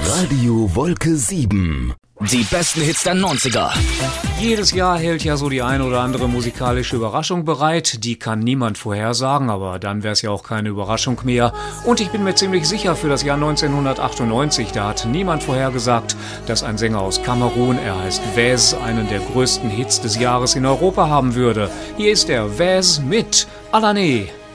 Radio Wolke 7. Die besten Hits der 90er. Jedes Jahr hält ja so die ein oder andere musikalische Überraschung bereit. Die kann niemand vorhersagen, aber dann wäre es ja auch keine Überraschung mehr. Und ich bin mir ziemlich sicher, für das Jahr 1998, da hat niemand vorhergesagt, dass ein Sänger aus Kamerun, er heißt Wes, einen der größten Hits des Jahres in Europa haben würde. Hier ist er, Wes mit Alané.